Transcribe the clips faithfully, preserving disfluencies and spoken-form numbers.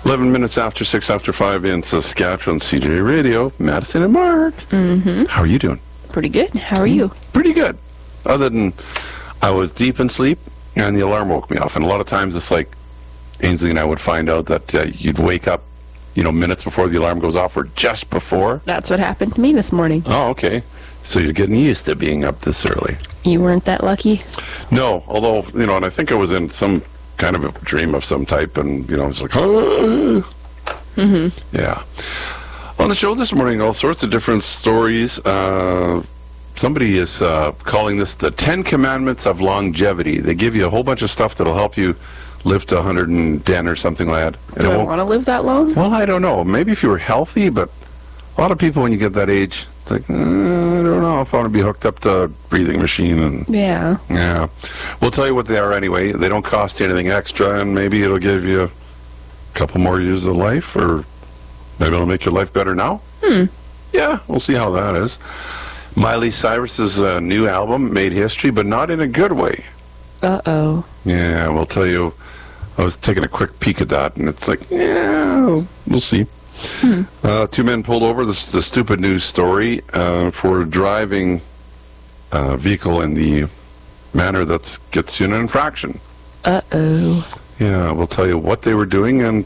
eleven minutes after six after five in Saskatchewan, C J Radio, Madison and Mark. Mm-hmm. How are you doing? Pretty good. How are you? Pretty good. Other than I was deep in sleep and the alarm woke me off. And a lot of times it's like Ainsley and I would find out that uh, you'd wake up, you know, minutes before the alarm goes off or just before. That's what happened to me this morning. Oh, okay. So you're getting used to being up this early. You weren't that lucky? No, although, you know, and I think I was in some kind of a dream of some type, and, you know, it's like, ah. Mm-hmm. Yeah. On the show this morning, all sorts of different stories. Uh, somebody is uh, calling this the Ten Commandments of Longevity. They give you a whole bunch of stuff that'll help you live to one hundred ten or something like that. And Do it I won't- want to live that long? Well, I don't know. Maybe if you were healthy, but a lot of people when you get that age, it's like, uh, I don't know if I want to be hooked up to a breathing machine. And Yeah. yeah. We'll tell you what they are anyway. They don't cost you anything extra, and maybe it'll give you a couple more years of life, or maybe it'll make your life better now. Hmm. Yeah, we'll see how that is. Miley Cyrus's uh, new album made history, but not in a good way. Uh-oh. Yeah, we'll tell you. I was taking a quick peek at that, and it's like, yeah, we'll see. Hmm. Uh, two men pulled over. This is the stupid news story uh, for driving a vehicle in the manner that gets you in an infraction. Uh-oh. Yeah, we'll tell you what they were doing, and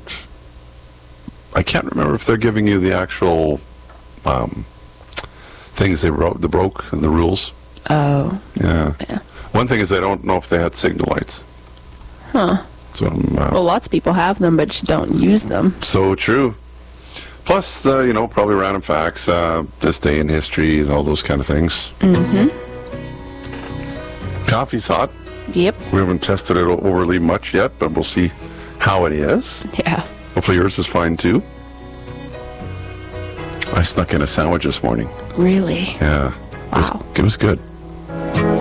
I can't remember if they're giving you the actual um, things they wrote, the broke, and the rules. Oh. Yeah. Yeah. One thing is I don't know if they had signal lights. Huh. So, um, uh, Well, lots of people have them, but just don't use them. so true. Plus, uh, you know, probably random facts, uh, this day in history, and all those kind of things. Mm-hmm. Coffee's hot. Yep. We haven't tested it overly much yet, but we'll see how it is. Yeah. Hopefully yours is fine, too. I snuck in a sandwich this morning. Really? Yeah. It was, Wow. it was good.